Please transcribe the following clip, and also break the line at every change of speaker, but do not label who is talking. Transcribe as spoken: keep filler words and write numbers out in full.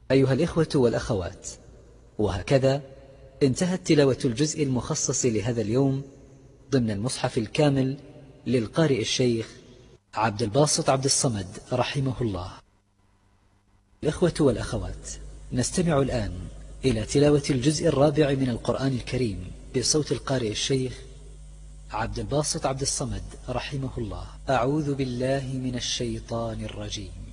أيها الإخوة والأخوات، وهكذا انتهت تلاوة الجزء المخصص لهذا اليوم ضمن المصحف الكامل للقارئ الشيخ عبد الباسط عبد الصمد رحمه الله. الإخوة والأخوات، نستمع الآن إلى تلاوة الجزء الرابع من القرآن الكريم بصوت القارئ الشيخ عبد الباسط عبد الصمد رحمه الله. أعوذ بالله من الشيطان الرجيم.